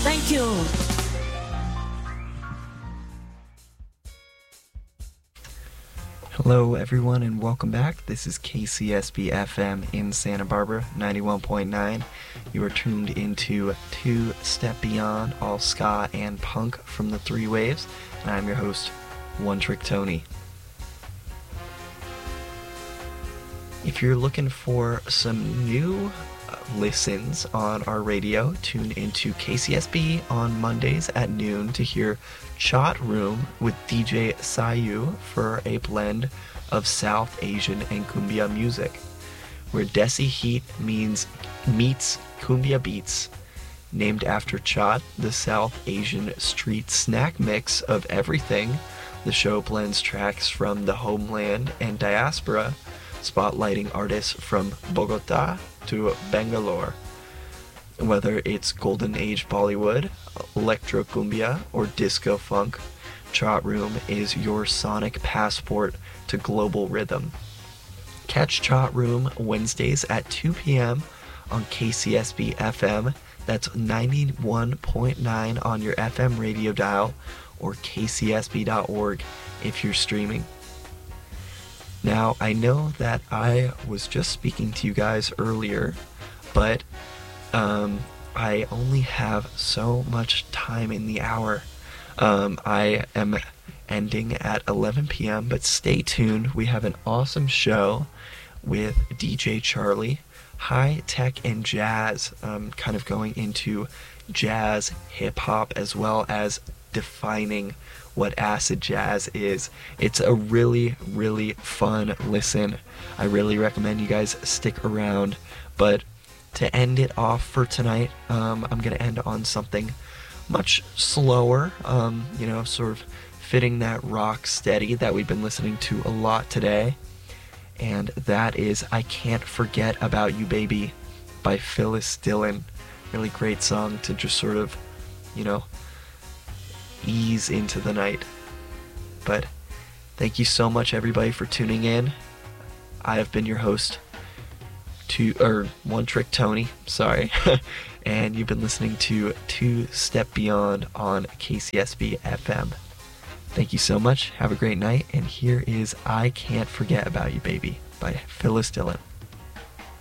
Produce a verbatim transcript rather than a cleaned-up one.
Thank you. Hello everyone and welcome back. This is K C S B F M in Santa Barbara, ninety-one point nine. You are tuned into Two Step Beyond, all ska and punk from the Three Waves, and I'm your host, One Trick Tony. If you're looking for some new listens on our radio, tune into K C S B on Mondays at noon to hear Chat Room with D J Sayu for a blend of South Asian and cumbia music, where Desi Heat means meets cumbia beats. Named after Chat, the South Asian street snack mix of everything, the show blends tracks from the homeland and diaspora, spotlighting artists from Bogota to Bangalore. Whether it's Golden Age Bollywood, Electro Cumbia, or Disco Funk, Chat Room is your sonic passport to global rhythm. Catch Chat Room Wednesdays at two p.m. on K C S B F M, that's ninety-one point nine on your F M radio dial, or k c s b dot org if you're streaming. Now, I know that I was just speaking to you guys earlier, but um, I only have so much time in the hour. Um, I am ending at eleven p.m., but stay tuned. We have an awesome show with D J Charlie, high tech and jazz, um, kind of going into jazz, hip-hop, as well as defining what acid jazz is. It's a really, really fun listen. I really recommend you guys stick around. But to end it off for tonight, um, I'm going to end on something much slower, um, you know, sort of fitting that rock steady that we've been listening to a lot today. And that is I Can't Forget About You Baby by Phyllis Dillon. Really great song to just sort of, you know, ease into the night. But thank you so much everybody for tuning in. I have been your host, two or One Trick Tony, sorry. And you've been listening to Two Step Beyond on K C S B F M. Thank you so much. Have a great night. And here is I Can't Forget About You Baby by Phyllis Dillon.